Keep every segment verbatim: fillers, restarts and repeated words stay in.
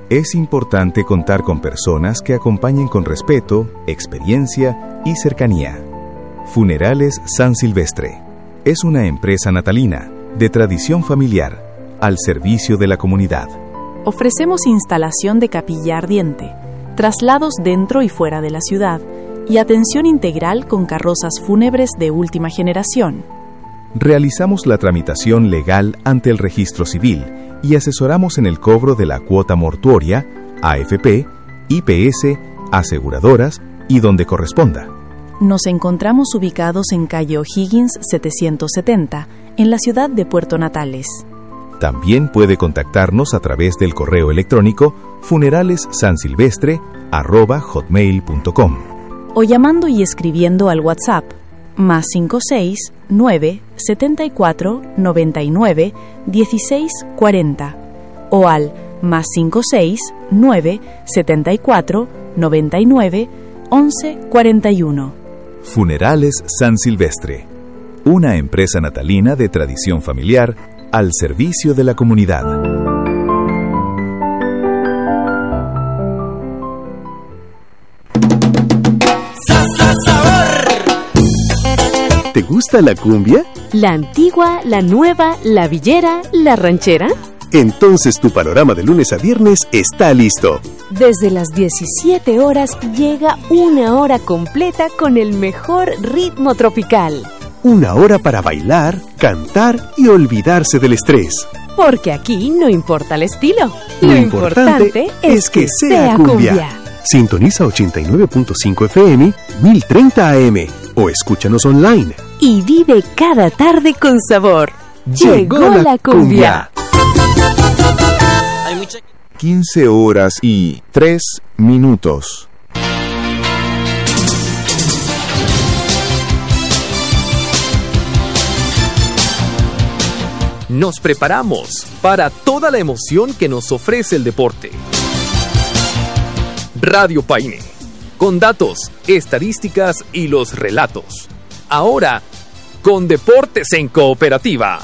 Es importante contar con personas que acompañen con respeto, experiencia y cercanía. Funerales San Silvestre es una empresa natalina de tradición familiar al servicio de la comunidad. Ofrecemos instalación de capilla ardiente, traslados dentro y fuera de la ciudad y atención integral con carrozas fúnebres de última generación. Realizamos la tramitación legal ante el registro civil y asesoramos en el cobro de la cuota mortuoria, A F P, I P S, aseguradoras y donde corresponda. Nos encontramos ubicados en calle O'Higgins setecientos setenta, en la ciudad de Puerto Natales. También puede contactarnos a través del correo electrónico funeralessansilvestre arroba hotmail punto com o llamando y escribiendo al WhatsApp más cinco seis nueve setenta y cuatro noventa y nueve dieciséis cuarenta o al más cinco seis nueve setenta y cuatro noventa y nueve once cuarenta y uno. Funerales San Silvestre, una empresa natalina de tradición familiar al servicio de la comunidad. ¿Te gusta la cumbia? ¿La antigua, la nueva, la villera, la ranchera? Entonces tu panorama de lunes a viernes está listo. Desde las diecisiete horas llega una hora completa con el mejor ritmo tropical. Una hora para bailar, cantar y olvidarse del estrés. Porque aquí no importa el estilo. Lo, Lo importante, importante es que, que sea cumbia. cumbia. Sintoniza ochenta y nueve punto cinco F M, mil treinta A M o escúchanos online. Y vive cada tarde con sabor. Llegó, Llegó la, la cumbia. cumbia. quince horas y tres minutos. Nos preparamos para toda la emoción que nos ofrece el deporte. Radio Paine, con datos, estadísticas y los relatos. Ahora, con Deportes en Cooperativa.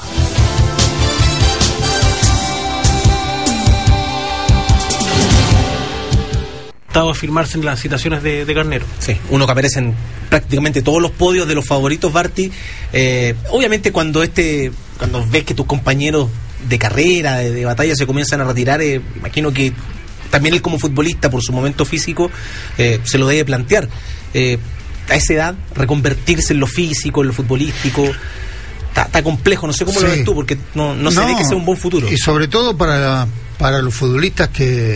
A firmarse en las citaciones de, de Garnero. Sí, uno que aparece en prácticamente todos los podios de los favoritos, Barty. Eh, obviamente cuando este cuando ves que tus compañeros de carrera, de, de batalla se comienzan a retirar, eh, imagino que también él como futbolista, por su momento físico, eh, se lo debe plantear. Eh, a esa edad, reconvertirse en lo físico, en lo futbolístico, está complejo, no sé cómo sí. lo ves tú, porque no, no, no se ve que sea un buen futuro. Y sobre todo para, para los futbolistas que...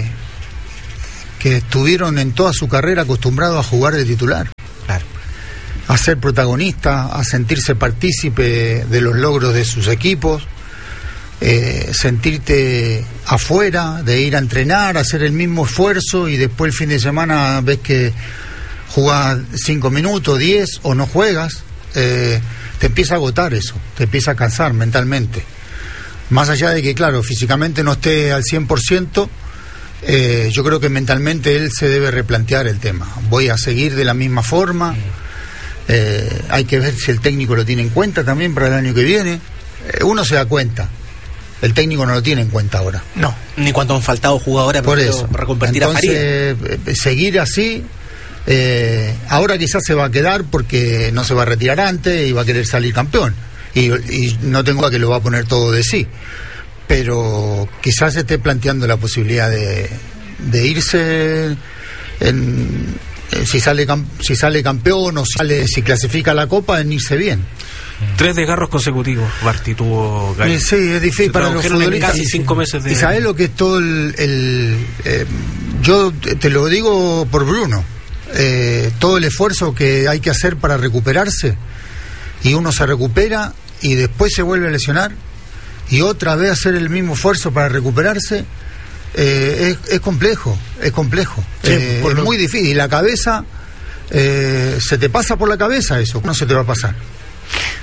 que estuvieron en toda su carrera acostumbrados a jugar de titular, claro, a ser protagonistas, a sentirse partícipe de los logros de sus equipos, eh, sentirte afuera, de ir a entrenar, hacer el mismo esfuerzo y después el fin de semana ves que jugás cinco minutos, diez o no juegas, eh, te empieza a agotar eso, te empieza a cansar mentalmente. Más allá de que, claro, físicamente no esté al cien por ciento, Eh, yo creo que mentalmente él se debe replantear el tema. Voy a seguir de la misma forma, eh, hay que ver si el técnico lo tiene en cuenta también para el año que viene. eh, uno se da cuenta, el técnico no lo tiene en cuenta ahora. No, ni cuando han faltado jugadores por eso reconvertir entonces, a Faría. Eh, seguir así, eh, ahora quizás se va a quedar porque no se va a retirar antes y va a querer salir campeón y, y no tengo duda que lo va a poner todo de sí, pero quizás se esté planteando la posibilidad de, de irse en, si sale si sale campeón o si, sale, si clasifica la Copa, en irse bien. Tres desgarros consecutivos, Barty tuvo Gallo. Sí, es difícil se para los futbolistas. Casi cinco meses de... ¿Y sabes lo que es todo el... el eh, yo te lo digo por Bruno, eh, todo el esfuerzo que hay que hacer para recuperarse, y uno se recupera y después se vuelve a lesionar y otra vez hacer el mismo esfuerzo para recuperarse, eh, es, es complejo, es complejo, sí, eh, es lo... muy difícil. Y la cabeza, eh, se te pasa por la cabeza eso, no se te va a pasar.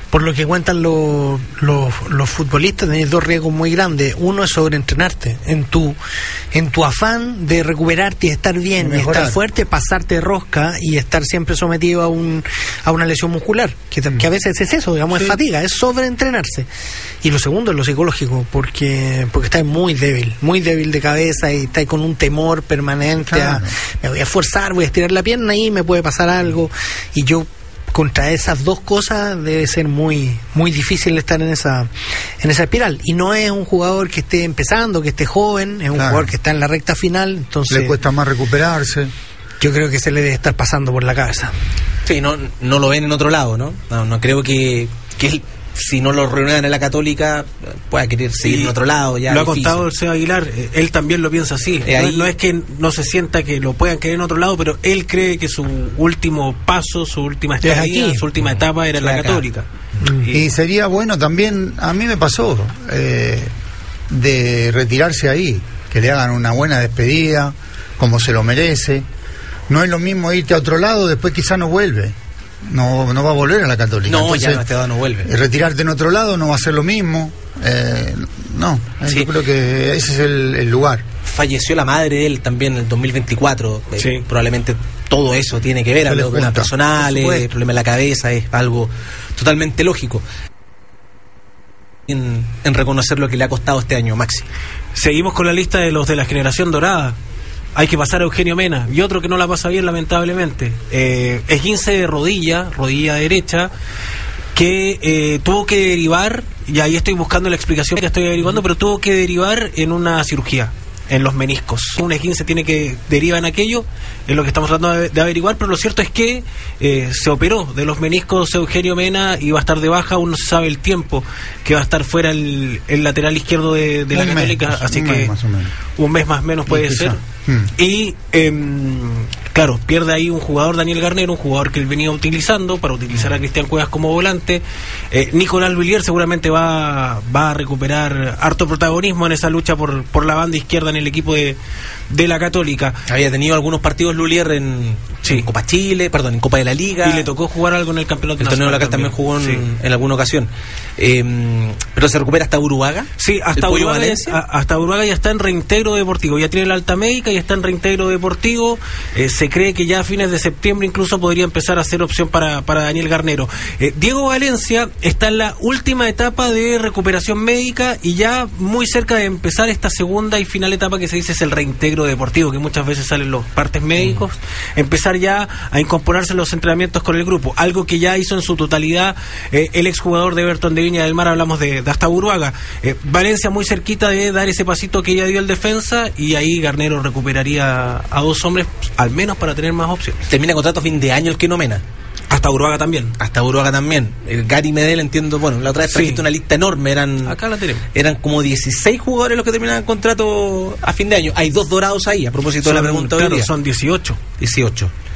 por lo que cuentan los, los, los futbolistas, tenés dos riesgos muy grandes. Uno es sobreentrenarte, en tu en tu afán de recuperarte y estar bien, y estar fuerte, pasarte de rosca y estar siempre sometido a un a una lesión muscular, que, que a veces es eso, digamos, sí. es fatiga, es sobreentrenarse. Y lo segundo es lo psicológico, porque porque estás muy débil, muy débil de cabeza y estás con un temor permanente, claro. a, me voy a esforzar, voy a estirar la pierna y me puede pasar algo, y yo contra esas dos cosas debe ser muy muy difícil estar en esa en esa espiral. Y no es un jugador que esté empezando, que esté joven, es un claro. jugador que está en la recta final, entonces le cuesta más recuperarse. Yo creo que se le debe estar pasando por la cabeza. Sí, no no lo ven en otro lado, ¿no? No, no creo que, que él, si no lo reúnen en la Católica, pueda querer seguir y en otro lado. Ya lo difícil. Ha contado el Seba Aguilar, él también lo piensa así. Eh, no, ahí... no es que no se sienta que lo puedan querer en otro lado, pero él cree que su último paso, su última estadía, su última etapa era en la Católica. Y... y sería bueno también, a mí me pasó, eh, de retirarse ahí, que le hagan una buena despedida, como se lo merece. No es lo mismo irte a otro lado, después quizá no vuelve. No, no va a volver a la Católica. No, entonces, ya no, este no vuelve. Retirarte en otro lado no va a ser lo mismo. Eh, no, sí. Yo creo que ese es el, el lugar. Falleció la madre de él también en el dos mil veinticuatro. Sí. Eh, probablemente todo eso tiene que ver, algo con problemas personales, problemas en la cabeza, es algo totalmente lógico. En, en reconocer lo que le ha costado este año, Maxi. Seguimos con la lista de los de la generación dorada. Hay que pasar a Eugenio Mena, y otro que no la pasa bien, lamentablemente. Eh, esguince de rodilla, rodilla derecha, que eh, tuvo que derivar, y ahí estoy buscando la explicación, que estoy averiguando, pero tuvo que derivar en una cirugía, en los meniscos. Un esguince tiene que deriva en aquello, es lo que estamos tratando de, de averiguar, pero lo cierto es que eh, se operó de los meniscos Eugenio Mena y va a estar de baja, aún no se sabe el tiempo que va a estar fuera el, el lateral izquierdo de, de la Católica, así un que mes más o menos. un mes más o menos puede ser. Hmm. Y eh, claro, pierde ahí un jugador, Daniel Garnero, un jugador que él venía utilizando para utilizar a Cristian Cuevas como volante. eh, Nicolás Villiers seguramente va, va a recuperar harto protagonismo en esa lucha por, por la banda izquierda en el equipo de, de la Católica. Había tenido algunos partidos Lulier en, sí. en Copa Chile, perdón, en Copa de la Liga, y le tocó jugar algo en el campeonato el torneo local también, también jugó en, sí. en alguna ocasión. eh, pero se recupera hasta Uruguaga. Sí, hasta Uruguaga, ya, hasta Uruguaga ya está en reintegro deportivo, ya tiene la alta médica y está en reintegro deportivo. eh, se cree que ya a fines de septiembre incluso podría empezar a ser opción para, para Daniel Garnero. eh, Diego Valencia está en la última etapa de recuperación médica y ya muy cerca de empezar esta segunda y final etapa que se dice es el reintegro deportivo, que muchas veces salen los partes médicos, mm. empezar ya a incorporarse en los entrenamientos con el grupo, algo que ya hizo en su totalidad eh, el exjugador de Everton de Viña del Mar. Hablamos de, de hasta Uruguaga. eh, Valencia muy cerquita de dar ese pasito que ya dio el defensa, y ahí Garnero recuperaría a dos hombres al menos para tener más opciones. Termina contrato a fin de año el Keno Mena. Hasta Uruguaga también. Hasta Uruguaga también. El Gary Medel, entiendo, bueno, la otra vez trajiste sí. una lista enorme, eran acá la tenemos. Eran como dieciséis jugadores los que terminaban contrato a fin de año. Hay dos dorados ahí, a propósito son, de la pregunta claro, hoy día. Son dieciocho. dieciocho.